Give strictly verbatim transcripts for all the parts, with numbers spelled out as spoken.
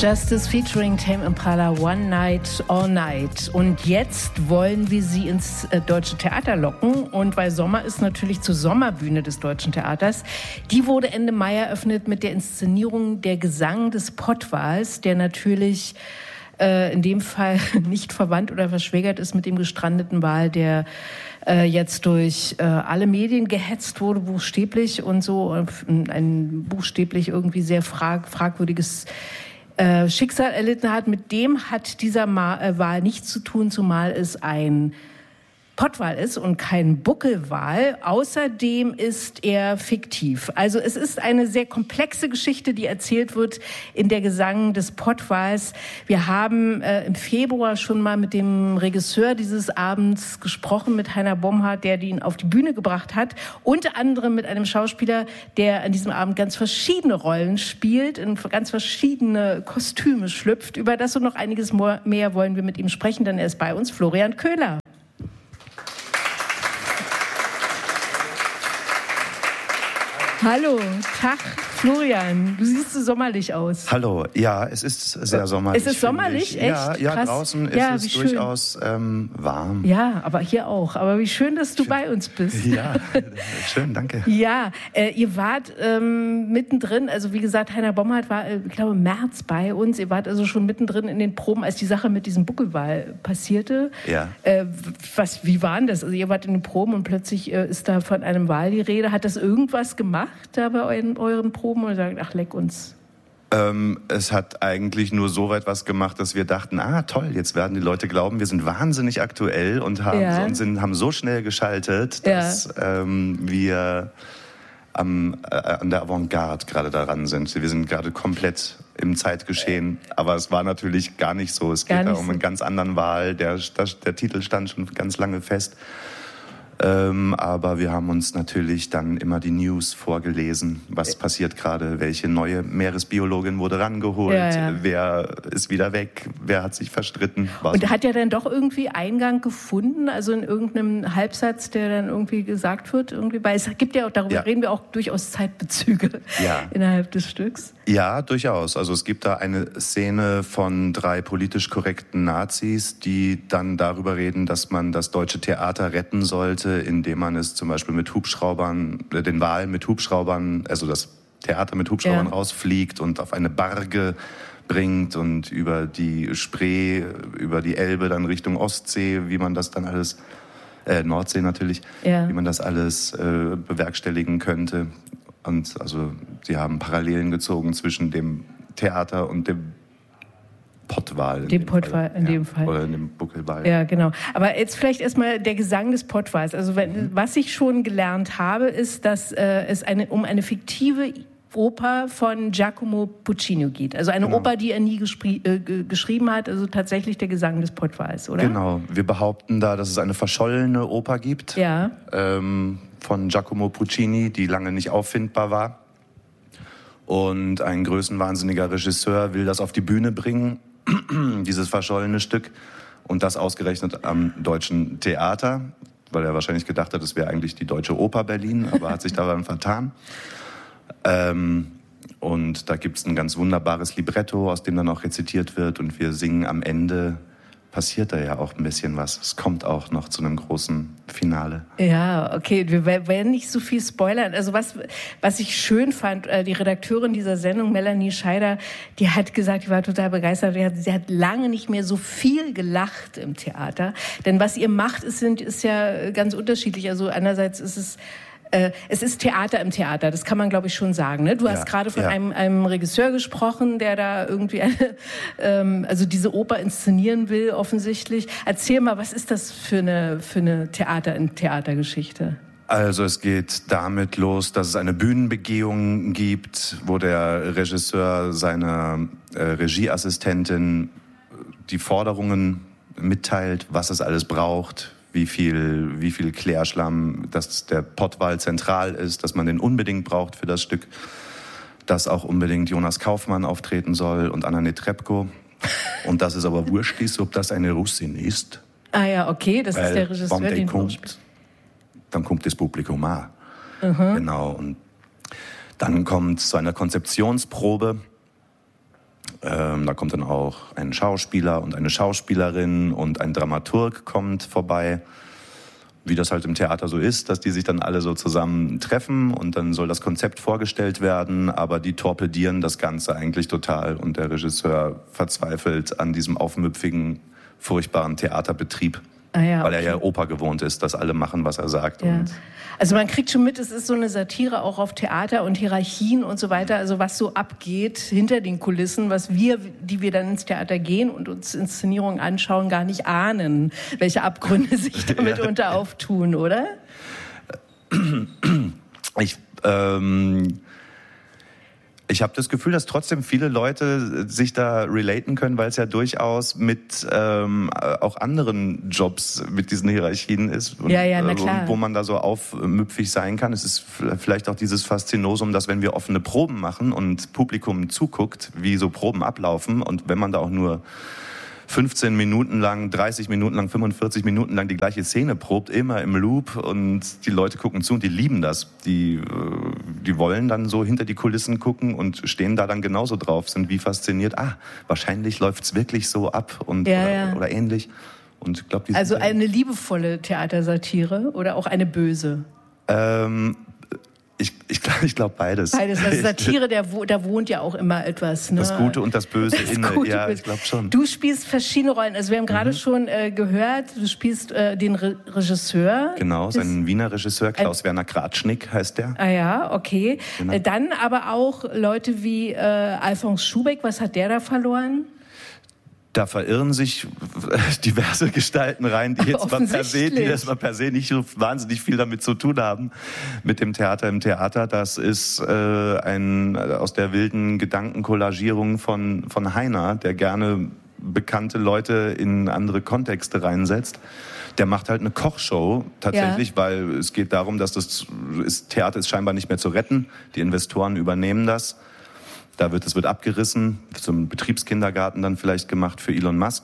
Justice featuring Tame Impala, One Night, All Night. Und jetzt wollen wir sie ins äh, Deutsche Theater locken. Und weil Sommer ist, natürlich zur Sommerbühne des Deutschen Theaters. Die wurde Ende Mai eröffnet mit der Inszenierung Der Gesang des Pottwals, der natürlich äh, in dem Fall nicht verwandt oder verschwägert ist mit dem gestrandeten Wal, der äh, jetzt durch äh, alle Medien gehetzt wurde, buchstäblich und so. Ein buchstäblich irgendwie sehr frag- fragwürdiges Äh, Schicksal erlitten hat. Mit dem hat dieser Ma- äh, Wal nichts zu tun, zumal es ein Pottwal ist und kein Buckelwal. Außerdem ist er fiktiv. Also es ist eine sehr komplexe Geschichte, die erzählt wird in Der Gesang des Pottwals. Wir haben äh, im Februar schon mal mit dem Regisseur dieses Abends gesprochen, mit Heiner Bomhardt, der ihn auf die Bühne gebracht hat. Unter anderem mit einem Schauspieler, der an diesem Abend ganz verschiedene Rollen spielt, in ganz verschiedene Kostüme schlüpft. Über das und noch einiges mehr wollen wir mit ihm sprechen, denn er ist bei uns, Florian Köhler. Hallo, Tag, Florian. Du siehst so sommerlich aus. Hallo, ja, es ist sehr sommerlich. Ist es sommerlich? Echt? Ja, ja, Krass. draußen ist ja, es durchaus ähm, warm. Ja, aber hier auch. Aber wie schön, dass du schön. bei uns bist. Ja, schön, danke. Ja, äh, ihr wart ähm, mittendrin, also wie gesagt, Heiner Bomhardt war, äh, ich glaube, im März bei uns. Ihr wart also schon mittendrin in den Proben, als die Sache mit diesem Buckelwal passierte. Ja. Äh, was, wie war denn das? Also ihr wart in den Proben und plötzlich äh, ist da von einem Wal die Rede. Hat das irgendwas gemacht da bei euren, euren Proben oder sagt, ach leck uns? Ähm, es hat eigentlich nur so weit was gemacht, dass wir dachten, ah toll, jetzt werden die Leute glauben, wir sind wahnsinnig aktuell und haben, ja. und sind, haben so schnell geschaltet, dass ja. ähm, wir am, äh, an der Avantgarde gerade daran sind. Wir sind gerade komplett im Zeitgeschehen, aber es war natürlich gar nicht so. Es geht da um einen ganz anderen Wal, der, der, der Titel stand schon ganz lange fest. Ähm, aber wir haben uns natürlich dann immer die News vorgelesen, was passiert gerade, welche neue Meeresbiologin wurde rangeholt, ja, ja. wer ist wieder weg, wer hat sich verstritten. War Und so. Hat ja dann doch irgendwie Eingang gefunden, also in irgendeinem Halbsatz, der dann irgendwie gesagt wird, irgendwie, weil es gibt ja auch, darüber ja. reden wir auch durchaus Zeitbezüge ja. innerhalb des Stücks. Ja, durchaus. Also es gibt da eine Szene von drei politisch korrekten Nazis, die dann darüber reden, dass man das deutsche Theater retten sollte, indem man es zum Beispiel mit Hubschraubern, den Wal mit Hubschraubern, also das Theater mit Hubschraubern ja. rausfliegt und auf eine Barge bringt und über die Spree, über die Elbe dann Richtung Ostsee, wie man das dann alles, äh, Nordsee natürlich, ja. wie man das alles äh, bewerkstelligen könnte. Und also sie haben Parallelen gezogen zwischen dem Theater und dem Pottwal. Dem Pottwal in dem Fall. Oder dem Buckelwal. Ja, genau. Aber jetzt vielleicht erstmal der Gesang des Pottwals. Also wenn, mhm. was ich schon gelernt habe, ist, dass äh, es eine, um eine fiktive Oper von Giacomo Puccini geht. Also eine genau. Oper, die er nie gespri- äh, g- geschrieben hat, also tatsächlich der Gesang des Pottwals, oder? Genau. Wir behaupten da, dass es eine verschollene Oper gibt. Ja. Ähm, von Giacomo Puccini, die lange nicht auffindbar war. Und ein größenwahnsinniger Regisseur will das auf die Bühne bringen, dieses verschollene Stück, und das ausgerechnet am Deutschen Theater, weil er wahrscheinlich gedacht hat, es wäre eigentlich die Deutsche Oper Berlin, aber hat sich daran vertan. Ähm, und da gibt es ein ganz wunderbares Libretto, aus dem dann auch rezitiert wird, und wir singen am Ende, passiert da ja auch ein bisschen was. Es kommt auch noch zu einem großen Finale. Ja, okay, wir werden nicht so viel spoilern. Also was, was ich schön fand, die Redakteurin dieser Sendung, Melanie Scheider, die hat gesagt, die war total begeistert, sie hat, sie hat lange nicht mehr so viel gelacht im Theater. Denn was ihr macht, ist, ist ja ganz unterschiedlich. Also einerseits ist es Äh, es ist Theater im Theater, das kann man, glaube ich, schon sagen. Ne? Du ja, hast gerade von ja. einem, einem Regisseur gesprochen, der da irgendwie eine, ähm, also diese Oper inszenieren will, offensichtlich. Erzähl mal, was ist das für eine, für eine Theater in Theatergeschichte? Also es geht damit los, dass es eine Bühnenbegehung gibt, wo der Regisseur seiner äh, Regieassistentin die Forderungen mitteilt, was es alles braucht, wie viel, wie viel Klärschlamm, dass der Pottwal zentral ist, dass man den unbedingt braucht für das Stück, dass auch unbedingt Jonas Kaufmann auftreten soll und Anna Netrebko. Und dass es aber wurscht ist, ob das eine Russin ist. Ah ja, okay, das Weil, ist der Regisseur, der den kommt, dann kommt das Publikum auch. Mhm. Genau, und dann kommt es zu einer Konzeptionsprobe. Ähm, da kommt dann auch ein Schauspieler und eine Schauspielerin und ein Dramaturg kommt vorbei. Wie das halt im Theater so ist, dass die sich dann alle so zusammen treffen und dann soll das Konzept vorgestellt werden, aber die torpedieren das Ganze eigentlich total und der Regisseur verzweifelt an diesem aufmüpfigen, furchtbaren Theaterbetrieb, ah ja, weil okay. er ja Oper gewohnt ist, dass alle machen, was er sagt. Ja. Und also man kriegt schon mit, es ist so eine Satire auch auf Theater und Hierarchien und so weiter, also was so abgeht hinter den Kulissen, was wir, die wir dann ins Theater gehen und uns Inszenierungen anschauen, gar nicht ahnen, welche Abgründe sich damit ja. unter auftun, oder? Ich, ähm, ich habe das Gefühl, dass trotzdem viele Leute sich da relaten können, weil es ja durchaus mit ähm, auch anderen Jobs mit diesen Hierarchien ist. Und, ja, ja, na klar. Wo man da so aufmüpfig sein kann. Es ist vielleicht auch dieses Faszinosum, dass wenn wir offene Proben machen und Publikum zuguckt, wie so Proben ablaufen und wenn man da auch nur fünfzehn Minuten lang, dreißig Minuten lang, fünfundvierzig Minuten lang die gleiche Szene probt, immer im Loop und die Leute gucken zu und die lieben das. Die, die wollen dann so hinter die Kulissen gucken und stehen da dann genauso drauf, sind wie fasziniert. Ah, wahrscheinlich läuft's wirklich so ab und, ja, oder, ja. oder ähnlich. Und ich glaub, die also sind, eine liebevolle Theatersatire oder auch eine böse? Ähm, Ich, ich glaube ich glaub beides. Beides. Also Satire, der, da wohnt ja auch immer etwas. Ne? Das Gute und das Böse das inne. Gute, ja, ich glaube schon. Du spielst verschiedene Rollen. Also wir haben gerade mhm. schon äh, gehört, du spielst äh, den Re- Regisseur. Genau, ein Wiener Regisseur, Klaus-Werner Kratschnick heißt der. Ah ja, okay. Genau. Äh, dann aber auch Leute wie äh, Alfons Schubeck. Was hat der da verloren? Da verirren sich diverse Gestalten rein, die jetzt mal per se, die jetzt mal per se nicht so wahnsinnig viel damit zu tun haben mit dem Theater im Theater. Das ist äh, ein aus der wilden Gedankenkollagierung von von Heiner, der gerne bekannte Leute in andere Kontexte reinsetzt. Der macht halt eine Kochshow tatsächlich, ja. weil es geht darum, dass das ist, Theater ist scheinbar nicht mehr zu retten. Die Investoren übernehmen das. Da wird es wird abgerissen, zum Betriebskindergarten dann vielleicht gemacht für Elon Musk.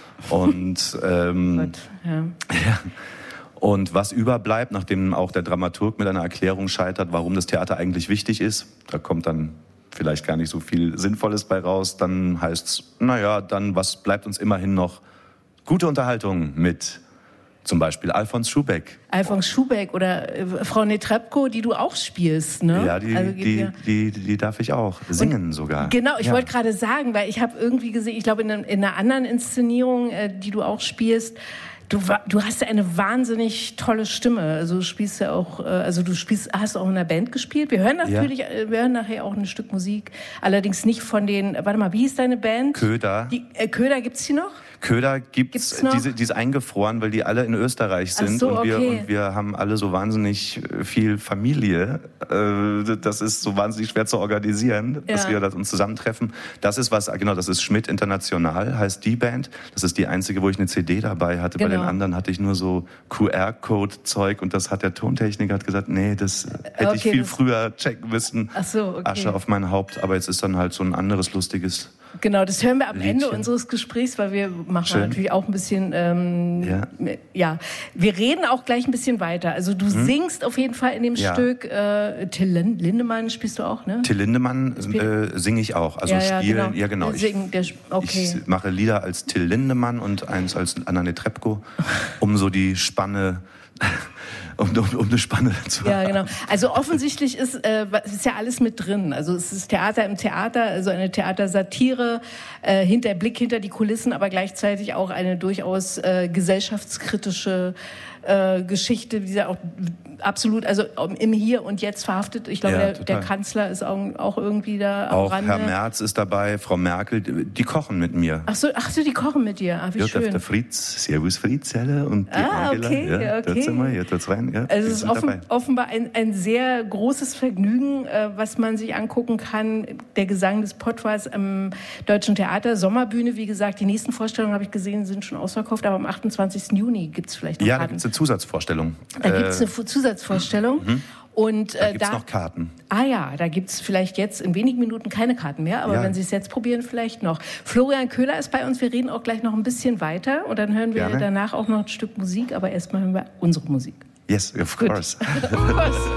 Und ähm, Gott, ja. ja. Und was überbleibt, nachdem auch der Dramaturg mit einer Erklärung scheitert, warum das Theater eigentlich wichtig ist, da kommt dann vielleicht gar nicht so viel Sinnvolles bei raus, dann heißt's, naja, dann was bleibt uns immerhin noch? Gute Unterhaltung mit zum Beispiel Alfons Schubeck. Alfons Schubeck oder äh, Frau Netrebko, die du auch spielst, ne? Ja, die, also, die, die, die, die darf ich auch singen und, sogar. Genau, ich ja. wollte gerade sagen, weil ich habe irgendwie gesehen, ich glaube in, in einer anderen Inszenierung, äh, die du auch spielst, du, du hast eine wahnsinnig tolle Stimme. Also du spielst ja auch, äh, also du spielst, hast auch in einer Band gespielt. Wir hören natürlich, ja. äh, wir hören nachher auch ein Stück Musik, allerdings nicht von den, warte mal, wie hieß deine Band? Köder. Die, äh, Köder, gibt's die noch? Köder gibt's, gibt's diese, die ist eingefroren, weil die alle in Österreich sind. Ach so, und, wir, okay. und wir haben alle so wahnsinnig viel Familie. Das ist so wahnsinnig schwer zu organisieren, ja. dass wir uns zusammentreffen. Das ist was, genau, das ist Schmidt International, heißt die Band. Das ist die einzige, wo ich eine C D dabei hatte. Genau. Bei den anderen hatte ich nur so Q R-Code-Zeug und das hat der Tontechniker hat gesagt, nee, das hätte okay, ich viel früher checken müssen. Ach so, okay. Asche auf mein Haupt. Aber jetzt ist dann halt so ein anderes lustiges Genau, das hören wir am Liedchen. Ende unseres Gesprächs, weil wir machen Schön. natürlich auch ein bisschen, ähm, ja. ja, wir reden auch gleich ein bisschen weiter. Also du hm? singst auf jeden Fall in dem ja. Stück, äh, Till Lindemann spielst du auch, ne? Till Lindemann äh, singe ich auch, also ja, ja, spielen, genau. ja genau. Ich, Singen, der, okay. ich mache Lieder als Till Lindemann und eins als Anna Netrebko, um so die Spanne... Um, um, um eine Spanne zu haben. Ja, genau. Also offensichtlich ist, äh, ist ja alles mit drin. Also es ist Theater im Theater, also eine Theatersatire, äh, hinter Blick hinter die Kulissen, aber gleichzeitig auch eine durchaus äh, gesellschaftskritische äh, Geschichte, die auch absolut, also im Hier und Jetzt verhaftet. Ich glaube, ja, der, der Kanzler ist auch, auch irgendwie da am auch Rande. Herr Merz ist dabei, Frau Merkel, die, die kochen mit mir. Ach so, ach so, die kochen mit dir. Ah, wie ja, schön. Der Fritz, Servus Fritz, und die ah, Angela. okay, ja, okay. Sind wir, jetzt rein. Ja, also es ist offen, offenbar ein, ein sehr großes Vergnügen, äh, was man sich angucken kann. Der Gesang des Pottwals am Deutschen Theater, Sommerbühne, wie gesagt. Die nächsten Vorstellungen, habe ich gesehen, sind schon ausverkauft, aber am achtundzwanzigsten Juni gibt es vielleicht noch ja, Karten. Ja, da gibt es eine Zusatzvorstellung. Da äh, gibt es eine Zusatzvorstellung. Mhm. Und, äh, da gibt es da, noch Karten. Ah ja, da gibt es vielleicht jetzt in wenigen Minuten keine Karten mehr, aber ja. wenn Sie es jetzt probieren, vielleicht noch. Florian Köhler ist bei uns, wir reden auch gleich noch ein bisschen weiter und dann hören wir Gerne. danach auch noch ein Stück Musik, aber erstmal hören wir unsere Musik. Yes, of course. of course.